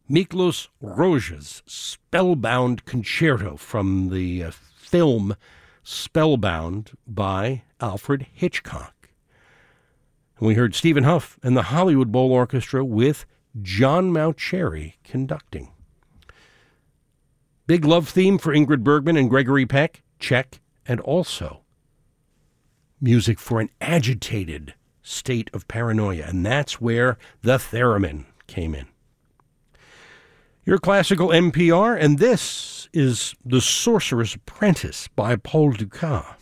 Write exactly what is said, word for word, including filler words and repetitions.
Miklos Rozsa's Spellbound Concerto from the uh, film Spellbound by Alfred Hitchcock. And we heard Stephen Huff and the Hollywood Bowl Orchestra with John Mauceri conducting. Big love theme for Ingrid Bergman and Gregory Peck, check, and also music for an agitated state of paranoia, and that's where the theremin came in. Your classical N P R, and this is The Sorcerer's Apprentice by Paul Dukas.